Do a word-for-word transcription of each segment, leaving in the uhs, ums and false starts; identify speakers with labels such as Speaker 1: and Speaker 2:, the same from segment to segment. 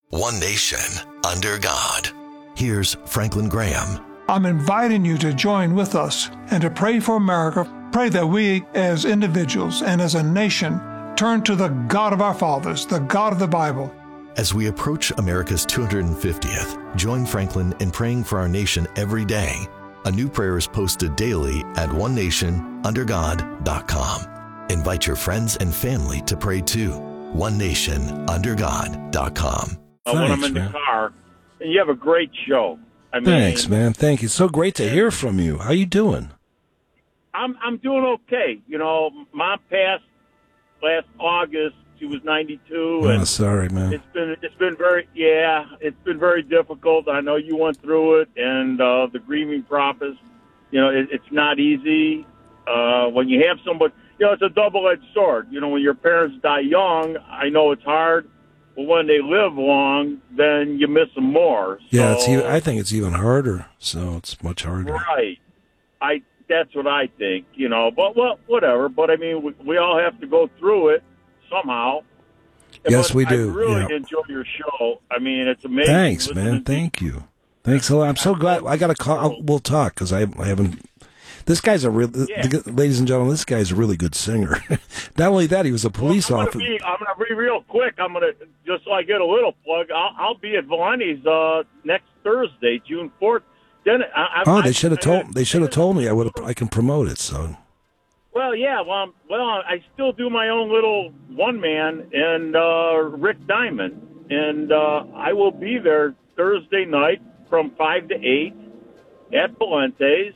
Speaker 1: One nation, under God. Here's Franklin Graham.
Speaker 2: I'm inviting you to join with us and to pray for America. Pray that we, as individuals and as a nation, turn to the God of our fathers, the God of the Bible.
Speaker 1: As we approach America's two hundred fiftieth, join Franklin in praying for our nation every day. A new prayer is posted daily at one nation under god dot com. Invite your friends and family to pray too. one nation under god dot com.
Speaker 3: Thanks, when I'm in
Speaker 4: man.
Speaker 3: the car, and you have a great show. I mean,
Speaker 4: Thanks, man. Thank you. So great to hear from you. How you doing?
Speaker 3: I'm I'm doing okay. You know, Mom passed last August. She was ninety-two.
Speaker 4: Oh,
Speaker 3: and
Speaker 4: sorry, man.
Speaker 3: It's been it's been very yeah. It's been very difficult. I know you went through it, and uh, the grieving process. You know, it, it's not easy uh, when you have somebody. You know, it's a double-edged sword. You know, when your parents die young, I know it's hard. But when they live long, then you miss them more. So,
Speaker 4: Yeah, it's even, I think it's even harder. So it's much harder.
Speaker 3: Right. I that's what I think. You know, but well, whatever. But I mean, we, we all have to go through it somehow.
Speaker 4: Yes,
Speaker 3: but
Speaker 4: we do.
Speaker 3: I really
Speaker 4: yeah.
Speaker 3: enjoy your show. I mean, it's amazing.
Speaker 4: Thanks,
Speaker 3: listening
Speaker 4: man.
Speaker 3: to
Speaker 4: Thank you. Thanks a lot. I'm so glad. I got to call. I'll, we'll talk because I, I haven't. This guy's a real,
Speaker 3: Yeah.
Speaker 4: the, ladies and gentlemen, this guy's a really good singer. Not only that, he was a police
Speaker 3: well, I'm
Speaker 4: officer.
Speaker 3: Gonna be, I'm going to be real quick. I'm going to, just so I get a little plug, I'll, I'll be at Valenti's uh, next Thursday, June fourth. Then I, I,
Speaker 4: Oh,
Speaker 3: I,
Speaker 4: they should have
Speaker 3: I-
Speaker 4: told. They should have told me. I would. I can promote it. So.
Speaker 3: Well, yeah. Well, I'm, well, I still do my own little one man and uh, Rick Diamond, and uh, I will be there Thursday night from five to eight at Valenti's.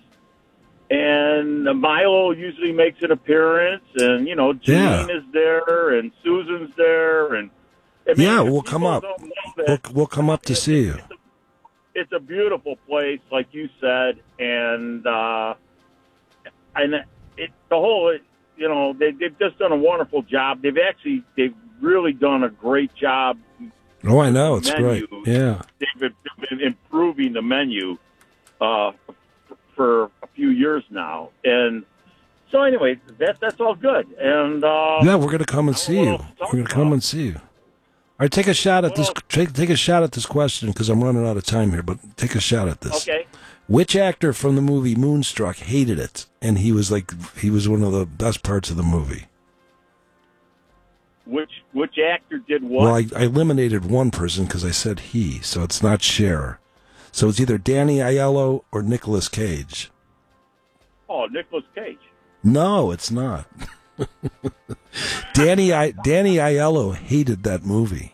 Speaker 3: And Milo usually makes an appearance, and you know, Jean
Speaker 4: Yeah.
Speaker 3: is there, and Susan's there, and I mean,
Speaker 4: Yeah,
Speaker 3: if
Speaker 4: we'll come
Speaker 3: people
Speaker 4: up.
Speaker 3: don't know that,
Speaker 4: We'll, we'll come up to see you.
Speaker 3: It's a, it's a beautiful place, like you said, and uh, and it the whole, you know, they, they've just done a wonderful job. They've actually they've really done a great job.
Speaker 4: Oh, I know. It's
Speaker 3: Menu.
Speaker 4: great. Yeah.
Speaker 3: They've been improving the menu uh, for a few years now, and so anyway, that that's all good. And uh,
Speaker 4: Yeah, we're gonna come and
Speaker 3: I don't
Speaker 4: see
Speaker 3: know
Speaker 4: you.
Speaker 3: what else to talk
Speaker 4: We're gonna come
Speaker 3: about.
Speaker 4: and see you. All right, take a shot at this.
Speaker 3: Well-
Speaker 4: Take, take a shot at this question because I'm running out of time here. But take a shot at this.
Speaker 3: Okay.
Speaker 4: Which actor from the movie Moonstruck hated it, and he was like, he was one of the best parts of the movie?
Speaker 3: Which which actor did what?
Speaker 4: Well, I, I eliminated one person because I said he, so it's not Cher. So it's either Danny Aiello or Nicolas Cage.
Speaker 3: Oh, Nicolas Cage.
Speaker 4: No, it's not. Danny I, Danny Aiello hated that movie.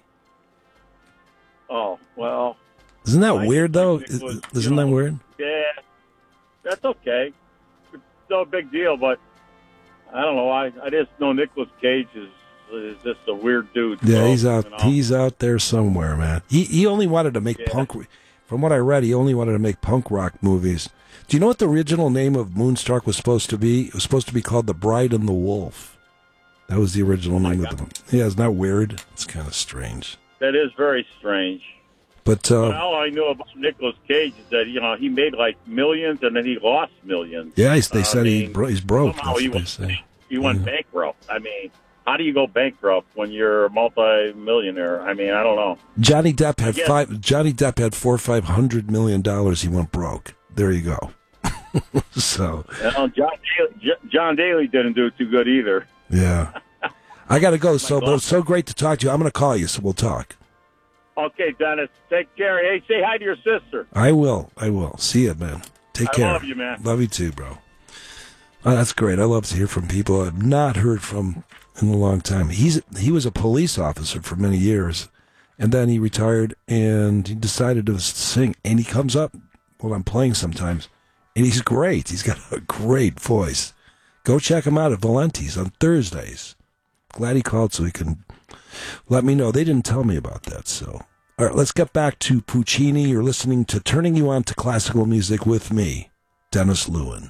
Speaker 3: Oh well.
Speaker 4: Isn't that
Speaker 3: I
Speaker 4: weird,
Speaker 3: think
Speaker 4: though?
Speaker 3: Nicolas,
Speaker 4: Is-
Speaker 3: you
Speaker 4: Isn't that
Speaker 3: know,
Speaker 4: weird?
Speaker 3: Yeah, that's okay. It's no big deal, but I don't know. I, I just know Nicolas Cage is is just a weird dude.
Speaker 4: Yeah,
Speaker 3: so,
Speaker 4: he's out.
Speaker 3: you know.
Speaker 4: He's out there somewhere, man. He he only wanted to make
Speaker 3: Yeah.
Speaker 4: punk. From what I read, he only wanted to make punk rock movies. Do you know what the original name of Moonstruck was supposed to be? It was supposed to be called The Bride and the Wolf. That was the original name of the movie. Yeah, isn't that weird? It's kind of strange.
Speaker 3: That is very strange.
Speaker 4: But uh,
Speaker 3: But all I know about Nicolas Cage is that you know he made like millions and then he lost millions.
Speaker 4: yeah, he's, they
Speaker 3: I
Speaker 4: said he
Speaker 3: mean,
Speaker 4: bro- he's broke.
Speaker 3: Somehow
Speaker 4: That's
Speaker 3: he
Speaker 4: what they
Speaker 3: went,
Speaker 4: say.
Speaker 3: he went
Speaker 4: Yeah.
Speaker 3: bankrupt. I mean, how do you go bankrupt when you're a multi-millionaire? I mean, I don't know.
Speaker 4: Johnny Depp had
Speaker 3: guess-
Speaker 4: five. Johnny Depp had four or five hundred million dollars. He went broke. There you go. So
Speaker 3: You know, John Daly, J- John Daly didn't do too good either.
Speaker 4: yeah, I got to go. So, but
Speaker 3: God.
Speaker 4: it's so great to talk to you. I'm going to call you, so we'll talk.
Speaker 3: Okay, Dennis, take care. Hey, say hi to your sister.
Speaker 4: I will. I will. See you, man. Take
Speaker 3: I
Speaker 4: care.
Speaker 3: love you, man.
Speaker 4: Love you too, bro. Oh, that's great. I love to hear from people I've not heard from in a long time. He's he was a police officer for many years, and then he retired and he decided to sing. And he comes up while I'm playing sometimes, and he's great. He's got a great voice. Go check him out at Valenti's on Thursdays. Glad he called so he can let me know. They didn't tell me about that, so. All right, let's get back to Puccini. You're listening to Turning You On to Classical Music with me, Dennis Lewin.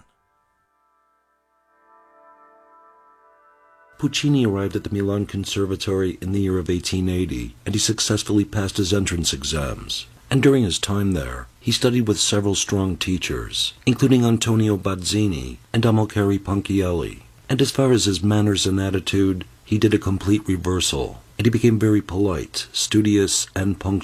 Speaker 4: Puccini arrived at the Milan Conservatory in the year of eighteen eighty, and he successfully passed his entrance exams. And during his time there, he studied with several strong teachers, including Antonio Bazzini and Amilcare Ponchielli. And as far as his manners and attitude, he did a complete reversal, and he became very polite, studious, and punctual.